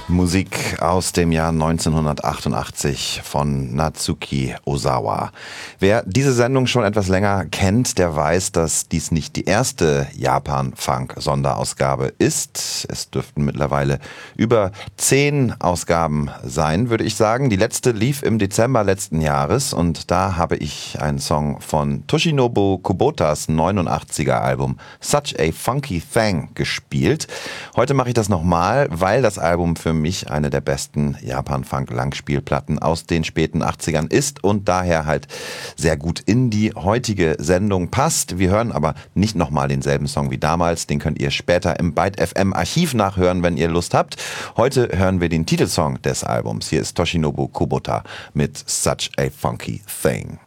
Musik aus dem Jahr 1988 von Natsuki Ozawa. Wer diese Sendung schon etwas länger kennt, der weiß, dass dies nicht die erste Japan-Funk-Sonderausgabe ist. Es dürften mittlerweile über 10 Ausgaben sein, würde ich sagen. Die letzte lief im Dezember letzten Jahres und da habe ich einen Song von Toshinobu Kubotas 89er Album Such a Funky Thing gespielt. Heute mache ich das nochmal, weil das Album für mich eine der besten Japan-Funk-Langspielplatten aus den späten 80ern ist und daher halt sehr gut in die heutige Sendung passt. Wir hören aber nicht nochmal denselben Song wie damals. Den könnt ihr später im Byte FM Archiv nachhören, wenn ihr Lust habt. Heute hören wir den Titelsong des Albums. Hier ist Toshinobu Kubota mit Such a Funky Thing.